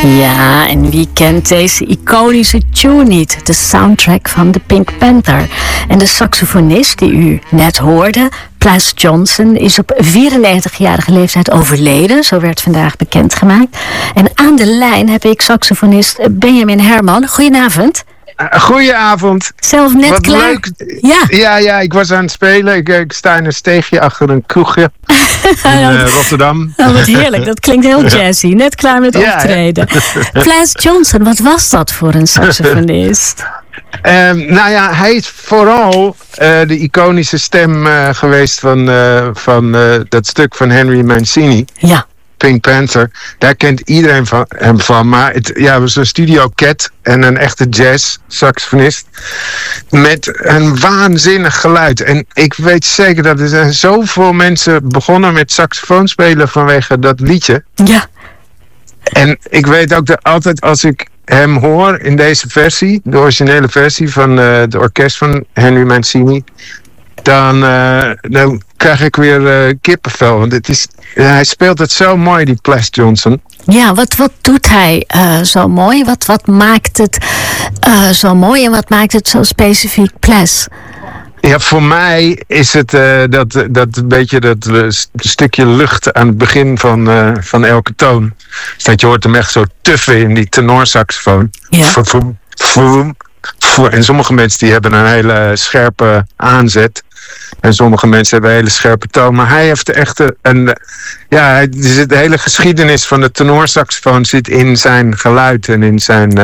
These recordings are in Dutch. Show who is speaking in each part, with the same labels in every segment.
Speaker 1: Ja, en wie kent deze iconische tune niet? De soundtrack van The Pink Panther. En de saxofonist die u net hoorde, Plas Johnson, is op 94-jarige leeftijd overleden. Zo werd vandaag bekendgemaakt. En aan de lijn heb ik saxofonist Benjamin Herman. Goedenavond.
Speaker 2: Goedenavond.
Speaker 1: Zelf net
Speaker 2: wat
Speaker 1: klaar.
Speaker 2: Leuk.
Speaker 1: Ja.
Speaker 2: Ja, ik was aan het spelen. Ik sta in een steegje achter een kroegje in Rotterdam.
Speaker 1: Oh, wat heerlijk. Dat klinkt heel jazzy. Net klaar met optreden.
Speaker 2: Ja.
Speaker 1: Plas Johnson, wat was dat voor een saxofonist?
Speaker 2: Hij is vooral de iconische stem geweest van dat stuk van Henry Mancini.
Speaker 1: Ja.
Speaker 2: Pink Panther, daar kent iedereen hem van. Maar het was een studio cat en een echte jazz saxofonist met een waanzinnig geluid. En ik weet zeker dat er zijn zoveel mensen begonnen met saxofoon spelen vanwege dat liedje.
Speaker 1: Ja.
Speaker 2: En ik weet ook dat altijd als ik hem hoor in deze versie, de originele versie van het orkest van Henry Mancini, dan krijg ik weer kippenvel. Want hij speelt het zo mooi, die Plas Johnson.
Speaker 1: Ja, wat doet hij zo mooi? Wat maakt het zo mooi en wat maakt het zo specifiek Plas?
Speaker 2: Ja, voor mij is het dat beetje dat stukje lucht aan het begin van elke toon. Dus dat je hoort hem echt zo tuffen in die tenorsaxofoon.
Speaker 1: Ja.
Speaker 2: En sommige mensen die hebben een hele scherpe aanzet. En sommige mensen hebben een hele scherpe toon. Maar hij heeft echt de hele geschiedenis van de tenorsaxofoon zit in zijn geluid en in zijn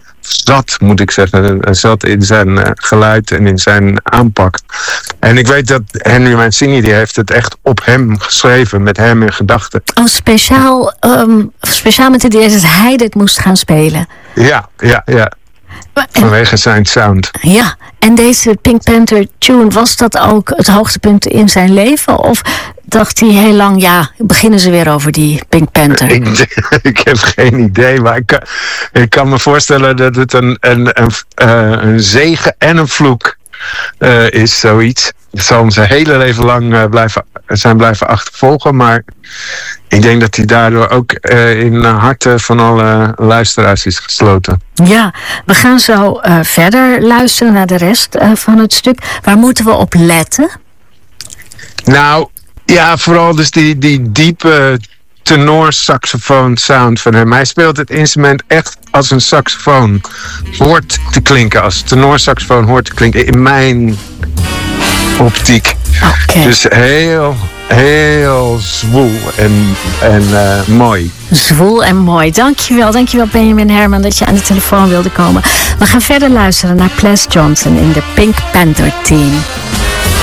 Speaker 2: zat in zijn geluid en in zijn aanpak. En ik weet dat Henry Mancini, die heeft het echt op hem geschreven, met hem in gedachten.
Speaker 1: Oh, speciaal met het idee dat hij dit moest gaan spelen.
Speaker 2: Ja. Vanwege zijn sound.
Speaker 1: Ja, en deze Pink Panther tune, was dat ook het hoogtepunt in zijn leven? Of dacht hij heel lang, beginnen ze weer over die Pink Panther?
Speaker 2: Ik heb geen idee, maar ik kan me voorstellen dat het een zegen en een vloek is, zoiets. Het zal hem zijn hele leven lang blijven achtervolgen, maar ik denk dat hij daardoor ook in harten van alle luisteraars is gesloten.
Speaker 1: Ja, we gaan zo verder luisteren naar de rest van het stuk. Waar moeten we op letten?
Speaker 2: Nou, ja, vooral dus die diepe tenorsaxofoon sound van hem. Hij speelt het instrument echt als een saxofoon hoort te klinken. Als tenorsaxofoon hoort te klinken in mijn optiek.
Speaker 1: Okay.
Speaker 2: Dus heel zwoel en mooi.
Speaker 1: Zwoel en mooi. Dankjewel Benjamin Herman dat je aan de telefoon wilde komen. We gaan verder luisteren naar Plas Johnson in de Pink Panther Team.